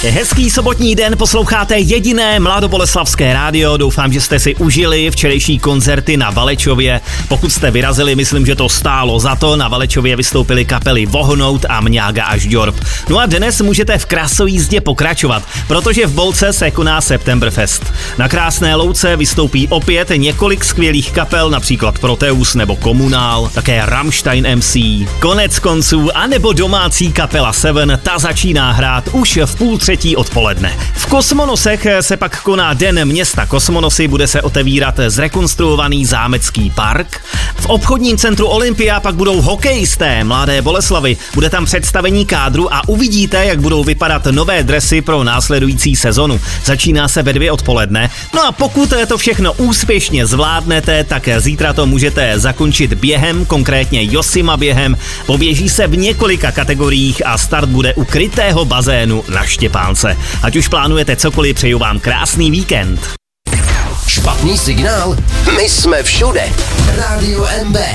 Hezký sobotní den, posloucháte jediné mladoboleslavské rádio. Doufám, že jste si užili včerejší koncerty na Valečově. Pokud jste vyrazili, myslím, že to stálo za to. Na Valečově vystoupily kapely Vohnout a Mňága a Žďorb. No a dnes můžete v krasojízdě pokračovat, protože v Bolce se koná Septemberfest. Na Krásné Louce vystoupí opět několik skvělých kapel, například Proteus nebo Komunál, také Rammstein MC. Konec konců, anebo domácí kapela Seven, ta začíná hrát už v 2:30 odpoledne. V Kosmonosech se pak koná Den města Kosmonosy, bude se otevírat zrekonstruovaný zámecký park. V obchodním centru Olympia pak budou hokejisté Mladé Boleslavi, bude tam představení kádru a uvidíte, jak budou vypadat nové dresy pro následující sezonu. Začíná se ve 2 odpoledne. No a pokud to všechno úspěšně zvládnete, tak zítra to můžete zakončit během, konkrétně Josima během. Poběží se v několika kategoriích a start bude u krytého bazénu na Štěpánce. Ať už plánujete cokoliv, přeju vám krásný víkend. Špatný signál? My jsme všude. Rádio MB.